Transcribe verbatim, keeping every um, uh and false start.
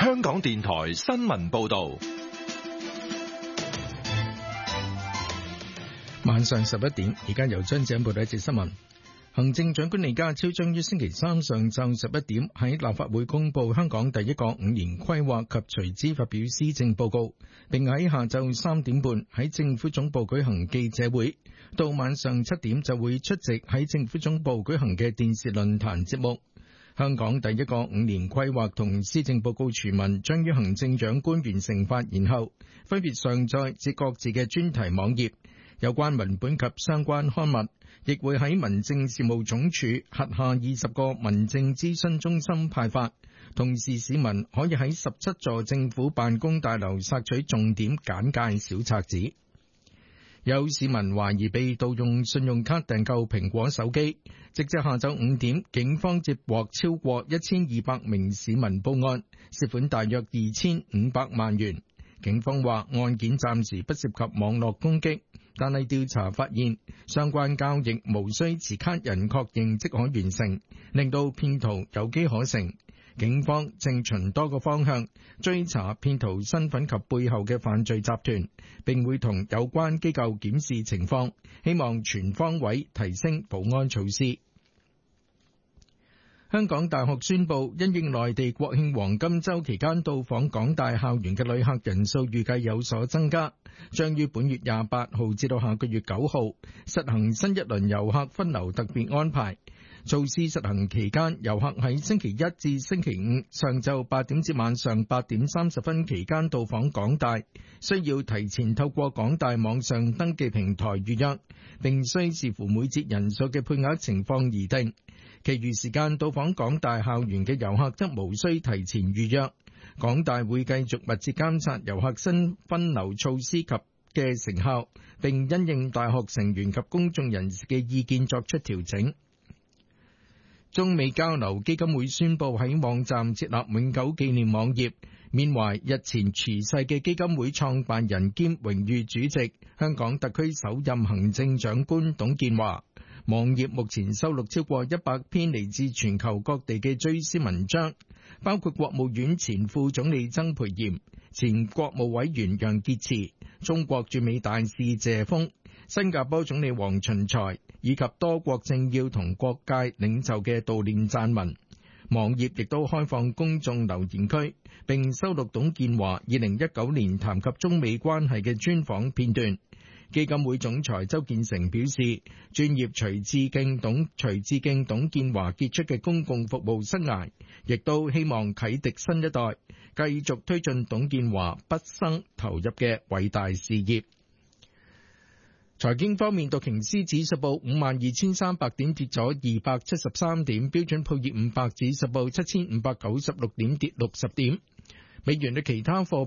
香港電台新聞報道。 晚上十一點，而家由張姐報道一節新聞。行政長官李家超將於星期三上晝十一點喺立法會公布香港第一個五年規劃及隨之發表施政報告，並喺下晝三點半喺政府總部舉行記者會，到晚上七點就會出席喺政府總部舉行嘅電視論壇節目。香港第一個五年規劃同施政報告全文將於行政長官完成發言後，分別上載至各自嘅專題網頁。有關文本及相關刊物亦會喺民政事務總署轄下二十個民政諮詢中心派發，同時市民可以喺十七座政府辦公大樓索取重點簡介小冊子。有市民懷疑被盜用信用卡訂購蘋果手機，直至下晝五點，警方接獲超過一千二百名市民報案，涉款大約二千五百萬元。警方話案件暫時不涉及網絡攻擊，但係調查發現相關交易無需持卡人確認即可完成，令到騙徒有機可乘。警方正循多個方向追查騙徒身份及背後嘅犯罪集團，並會同有關機構檢視情況，希望全方位提升保安措施。香港大學宣布，因應內地國慶黃金週期間到訪港大校園嘅旅客人數預計有所增加，將於本月廿八號至到下個月九號實行新一輪遊客分流特別安排。措施實行期間，遊客喺星期一至星期五上晝八點至晚上八點三十分期間到訪港大，需要提前透過港大網上登記平台預約，並需視乎每節人數嘅配額情況而定。其餘時間到訪港大校園嘅遊客則無需提前預約。港大會繼續密切監察遊客新分流措施及嘅成效，並因應大學成員及公眾人士嘅意見作出調整。中美交流基金會宣布喺網站設立永久紀念網頁，緬懷日前辭世嘅基金會創辦人兼榮譽主席、香港特區首任行政長官董建華。網頁目前收錄超過一百篇嚟自全球各地嘅追思文章，包括國務院前副總理曾培炎、前國務委員楊潔篪、中國駐美大使謝鋒、新加坡總理黃循財以及多國政要同各界領袖嘅悼念撰文。網頁亦都開放公眾留言區，並收錄董建華二零一九年談及中美關係嘅專訪片段。基金會總裁周建成表示，專頁隨致敬董隨致敬董建華傑出嘅公共服務生涯，亦都希望啟迪新一代，繼續推進董建華畢生投入嘅偉大事業。財經方面，道瓊斯指數報五萬二千三百點，跌咗二百七十三點；標準普爾五百指數報七千五百九十六點，跌六十點。美元對其他貨